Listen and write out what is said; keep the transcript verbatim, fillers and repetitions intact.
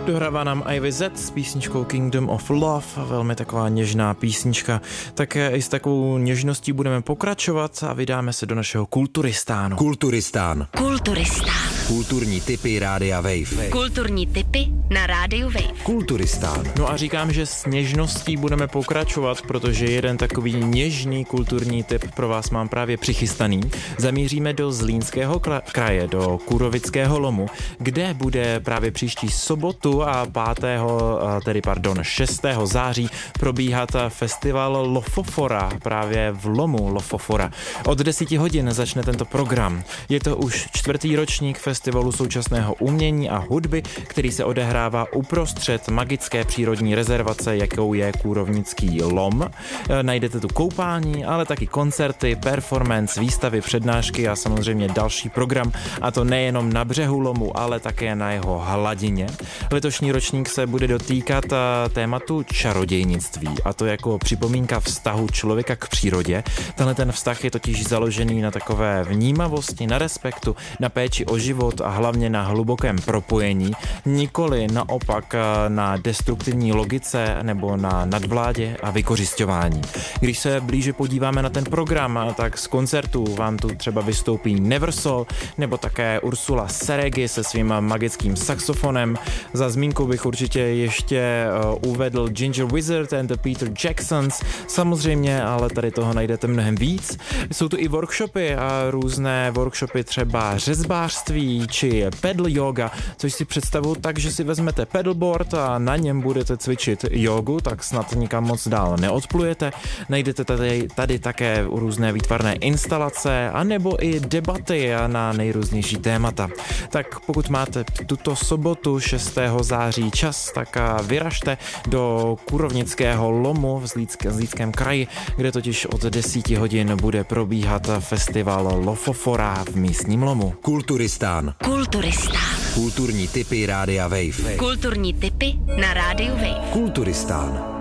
Dohrává nám Ivy Z s písničkou Kingdom of Love, velmi taková něžná písnička. Tak i s takovou něžností budeme pokračovat a vydáme se do našeho Kulturistánu. Kulturistán. Kulturistán. Kulturní tipy Rádia Wave. Kulturní tipy na Rádiu Wave. Kulturistán. No a říkám, že s něžností budeme pokračovat, protože jeden takový něžný kulturní tip pro vás mám právě přichystaný. Zamíříme do Zlínského kraje, do Kurovického lomu, kde bude právě příští sobotu a pátého, tedy pardon, šestého září probíhat festival Lofofora právě v lomu Lofofora. Od deseti hodin začne tento program. Je to už čtvrtý ročník festivalu současného umění a hudby, který se odehrává uprostřed magické přírodní rezervace, jakou je Kůrovnický lom. Najdete tu koupání, ale taky koncerty, performance, výstavy, přednášky a samozřejmě další program, a to nejenom na břehu lomu, ale také na jeho hladině. Letošní ročník se bude dotýkat tématu čarodějnictví, a to jako připomínka vztahu člověka k přírodě. Tenhle ten vztah je totiž založený na takové vnímavosti, na respektu, na péči o život a hlavně na hlubokém propojení, nikoli naopak na destruktivní logice nebo na nadvládě a vykořisťování. Když se blíže podíváme na ten program, tak z koncertů vám tu třeba vystoupí Neversol nebo také Ursula Seregi se svým magickým saxofonem. Za zmínku bych určitě ještě uh, uvedl Ginger Wizard and the Peter Jacksons, samozřejmě, ale tady toho najdete mnohem víc. Jsou tu i workshopy a různé workshopy, třeba řezbářství či pedal yoga, což si představuji tak, že si vezmete pedalboard a na něm budete cvičit jogu, tak snad nikam moc dál neodplujete. Najdete tady, tady také různé výtvarné instalace anebo i debaty na nejrůznější témata. Tak pokud máte tuto sobotu šestého září čas, tak vyražte do Kurovnického lomu v Zlínském kraji, kde totiž od deseti hodin bude probíhat festival Lofofora v místním lomu. Kulturistán. Kulturistán. Kulturní tipy Rádia Wave. Kulturní tipy na Rádiu Wave. Kulturistán.